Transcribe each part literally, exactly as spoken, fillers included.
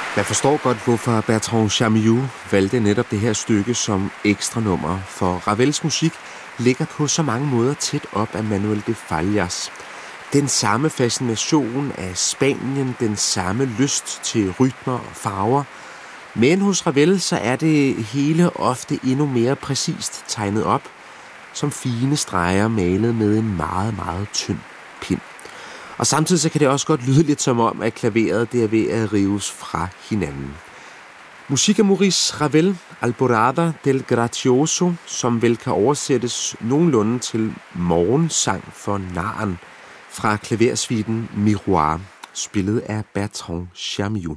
Man forstår godt, hvorfor Bertrand Chameillou valgte netop det her stykke som ekstra nummer, for Ravels musik ligger på så mange måder tæt op af Manuel de Fallas. Den samme fascination af Spanien, den samme lyst til rytmer og farver. Men hos Ravel så er det hele ofte endnu mere præcist tegnet op, som fine streger malet med en meget, meget tynd pind. Og samtidig så kan det også godt lyde lidt som om, at klaveret det er ved at rives fra hinanden. Musik af Maurice Ravel, Alborada del Gracioso, som vel kan oversættes nogenlunde til morgensang for naren, fra klaversuiten Miroir, spillet af Bertrand Chameillou.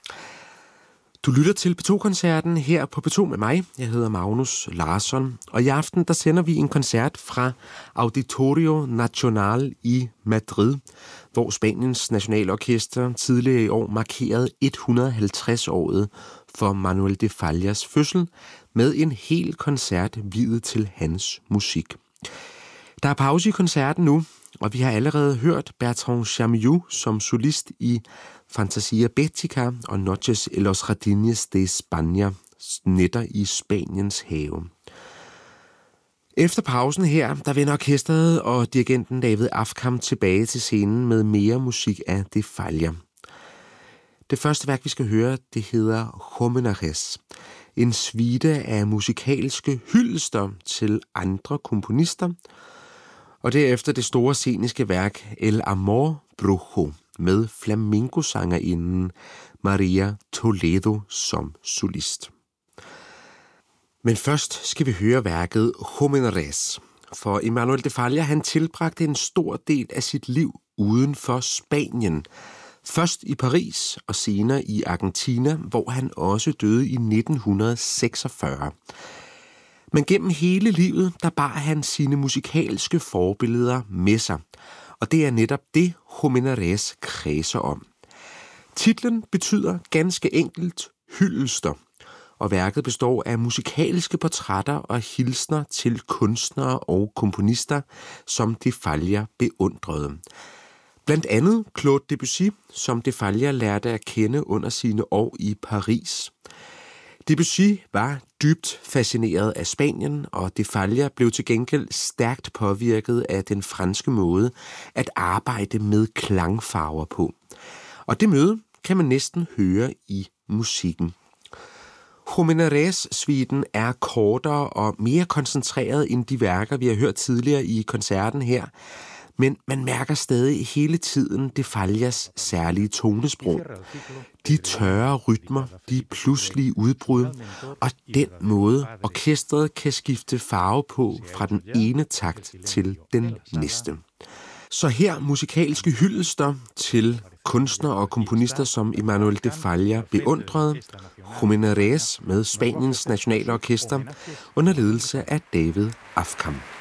Du lytter til P to-koncerten her på P to med mig. Jeg hedder Magnus Larsson, og i aften der sender vi en koncert fra Auditorio Nacional i Madrid, hvor Spaniens Nationalorkester tidligere i år markerede et hundrede og halvtreds-året for Manuel de Fallas fødsel med en hel koncert viet til hans musik. Der er pause i koncerten nu, og vi har allerede hørt Bertrand Chameillou som solist i Fantasia Bética og Noches en los Jardines de España, netter i Spaniens have. Efter pausen her, der vender orkestret og dirigenten David Afkam tilbage til scenen med mere musik af de Falla. Det første værk, vi skal høre, det hedder Homenajes, en suite af musikalske hyldester til andre komponister, og derefter det store sceniske værk El Amor Brujo med flamenco-sangerinden Maria Toledo som solist. Men først skal vi høre værket Homenajes, for Manuel de Falla han tilbragte en stor del af sit liv uden for Spanien. Først i Paris og senere i Argentina, hvor han også døde i nitten seksogfyrre. Men gennem hele livet, der bar han sine musikalske forbilleder med sig. Og det er netop det, Homenajes kredser om. Titlen betyder ganske enkelt hyldester, og værket består af musikalske portrætter og hilsner til kunstnere og komponister, som de Falla beundrede. Blandt andet Claude Debussy, som de Falla lærte at kende under sine år i Paris. Debussy var dybt fascineret af Spanien, og de Falla blev til gengæld stærkt påvirket af den franske måde at arbejde med klangfarver på. Og det møde kan man næsten høre i musikken. Homenajes-suiten er kortere og mere koncentreret end de værker, vi har hørt tidligere i koncerten her, men man mærker stadig hele tiden de Fallas særlige tonesprog. De tørre rytmer, de pludselige udbrud, og den måde, orkestret kan skifte farve på fra den ene takt til den næste. Så her musikalske hyldester til kunstnere og komponister, som Manuel de Falla beundrede, Homenajes med Spaniens Nationalorkester under ledelse af David Afkam.